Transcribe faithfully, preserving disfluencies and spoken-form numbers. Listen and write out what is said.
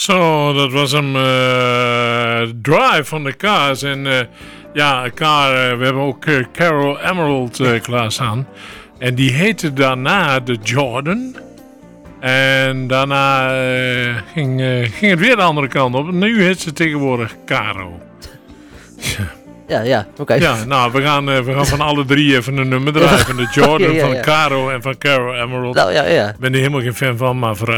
Zo, dat was hem. Uh, Drive van de Cars. En uh, ja, Car, uh, we hebben ook uh, Carol Emerald uh, klaarstaan. En die heette daarna de Jordan. En daarna uh, ging, uh, ging het weer de andere kant op. Nu heet ze tegenwoordig Caro. Ja, ja, oké. Okay. Ja, nou, we gaan, uh, we gaan van alle drie even een nummer draaien. Van de Jordan, ja, ja, ja. van Caro en van Carol Emerald. Nou, ja, ja. Ik ben er helemaal geen fan van, maar vooruit.